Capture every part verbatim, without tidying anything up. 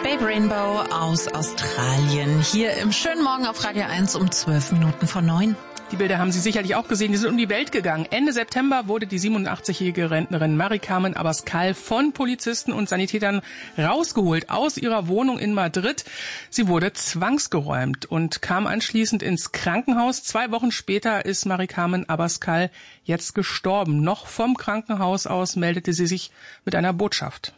Babe Rainbow aus Australien. Hier im schönen Morgen auf Radio eins um zwölf Minuten vor neun. Die Bilder haben Sie sicherlich auch gesehen, die sind um die Welt gegangen. Ende September wurde die siebenundachtzigjährige Rentnerin Mari-Carmen Abascal von Polizisten und Sanitätern rausgeholt aus ihrer Wohnung in Madrid. Sie wurde zwangsgeräumt und kam anschließend ins Krankenhaus. Zwei Wochen später ist Mari-Carmen Abascal jetzt gestorben. Noch vom Krankenhaus aus meldete sie sich mit einer Botschaft.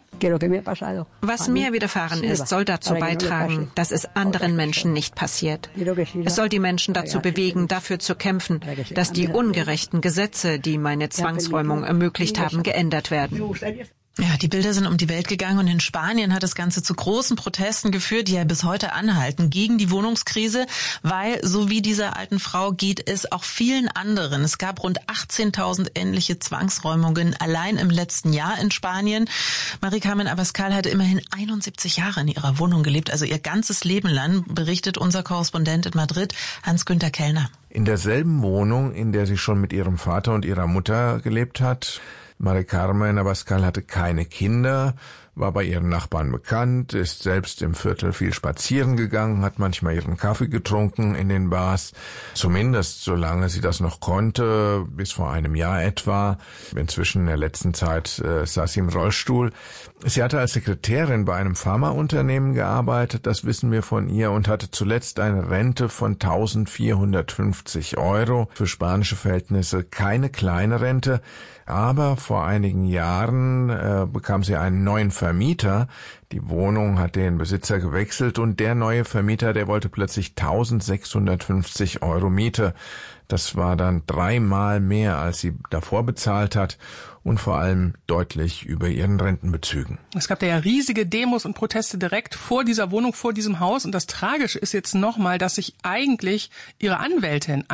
Was mir widerfahren ist, soll dazu beitragen, dass es anderen Menschen nicht passiert. Es soll die Menschen dazu bewegen, dafür zu kämpfen, dass die ungerechten Gesetze, die meine Zwangsräumung ermöglicht haben, geändert werden. Ja, die Bilder sind um die Welt gegangen und in Spanien hat das Ganze zu großen Protesten geführt, die ja bis heute anhalten gegen die Wohnungskrise, weil so wie dieser alten Frau geht es auch vielen anderen. Es gab rund achtzehntausend ähnliche Zwangsräumungen allein im letzten Jahr in Spanien. Mari-Carmen Abascal hatte immerhin einundsiebzig Jahre in ihrer Wohnung gelebt, also ihr ganzes Leben lang, berichtet unser Korrespondent in Madrid, Hans-Günther Kellner. In derselben Wohnung, in der sie schon mit ihrem Vater und ihrer Mutter gelebt hat. Mari-Carmen Abascal hatte keine Kinder, war bei ihren Nachbarn bekannt, ist selbst im Viertel viel spazieren gegangen, hat manchmal ihren Kaffee getrunken in den Bars, zumindest solange sie das noch konnte, bis vor einem Jahr etwa. Inzwischen in der letzten Zeit äh, saß sie im Rollstuhl. Sie hatte als Sekretärin bei einem Pharmaunternehmen gearbeitet, das wissen wir von ihr, und hatte zuletzt eine Rente von eintausendvierhundertfünfzig Euro. Für spanische Verhältnisse keine kleine Rente, aber vor einigen Jahren äh, bekam sie einen neuen Vermieter. Die Wohnung hat den Besitzer gewechselt und der neue Vermieter, der wollte plötzlich eintausendsechshundertfünfzig Euro Miete. Das war dann dreimal mehr, als sie davor bezahlt hat und vor allem deutlich über ihren Rentenbezügen. Es gab da ja riesige Demos und Proteste direkt vor dieser Wohnung, vor diesem Haus. Und das Tragische ist jetzt nochmal, dass sich eigentlich ihre Anwältin